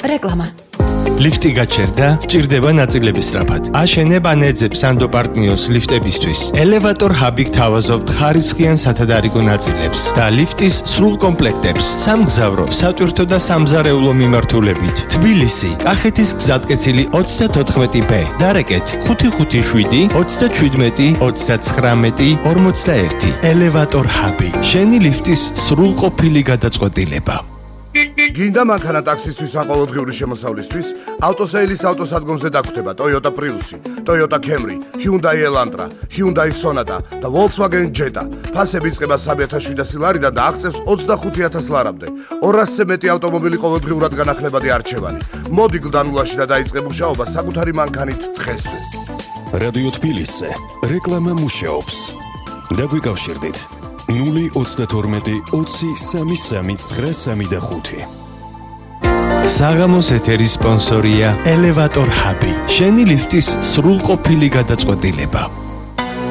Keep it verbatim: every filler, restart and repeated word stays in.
რეკლამა. ლიფტი გაჩერდა, ჭირდება ნაწილების სწრაფად. აშენებ ან ეძებ სანდო პარტნიოს ლიფტებისთვის. ელევატორ ჰაბი გთავაზობთ ხარისხიან სათადარიგო ნაწილებს და ლიფტის სრულ კომპლექტებს სამგზავრო, სატვირთო და სამზარეულო მიმართულებით. თბილისი, კახეთის გზატკეცილი ოცდათოთხმეტი ბ. დარეკეთ ხუთი ხუთი შვიდი ოცდაჩვიდმეტი ოცდაცხრამეტი ორმოცდაერთი. ელევატორ ჰაბი. შენი ლიფტის სრულყოფილი გადაწყვეტილება. გინდა მანქანა ტაქსისთვის ან ყოველდღიური შემოსავლისთვის? ავტოსეილის ავტოსადგომზე დაგვხვდება Toyota Prius, Toyota Camry, Hyundai Elantra, Hyundai Sonata და Volkswagen Jetta. ფასები იწყება სამი ათას შვიდასი ლარიდან და აღწევს ოცდახუთი ათას ლარამდე. ორასზე მეტი ავტომობილი ყოველდღიურად განახლებადი არჩევანი. მოდი გლდანულაში და დაიწყე მუშაობა საკუთარი მანქანით დღესვე. რადიო თბილისზე რეკლამა მუშაობს. დაგვიკავშირდით ნული ოცდათორმეტი ოცი სამი სამი ცხრა სამი და ხუთი. საღამოს ეთერის სპონსორია ელევატორ ჰაბი. შენი ლიფტის სრულყოფილი გადაწყვეტილება.